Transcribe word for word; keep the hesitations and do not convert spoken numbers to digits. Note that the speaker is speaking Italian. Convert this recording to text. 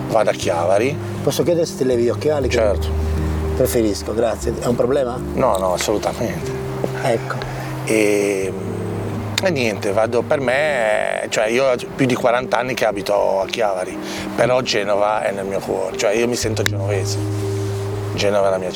vado a Chiavari. Posso chiedere se ti levi gli occhiali? Certo. Preferisco, grazie. È un problema? No, no, assolutamente. Ecco. E, e niente, vado per me, cioè io ho più di quaranta anni che abito a Chiavari, però Genova è nel mio cuore, cioè io mi sento genovese. Genova è la mia città.